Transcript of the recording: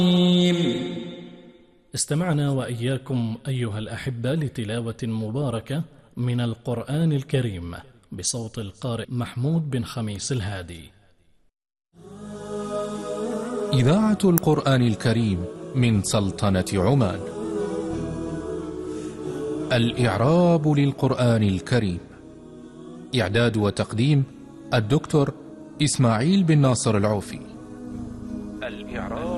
استمعنا وإياكم أيها الأحبة لتلاوة مباركة من القرآن الكريم بصوت القارئ محمود بن خميس الهادي. إذاعة القرآن الكريم من سلطنة عمان. الإعراب للقرآن الكريم. إعداد وتقديم الدكتور إسماعيل بن ناصر العوفي. الإعراب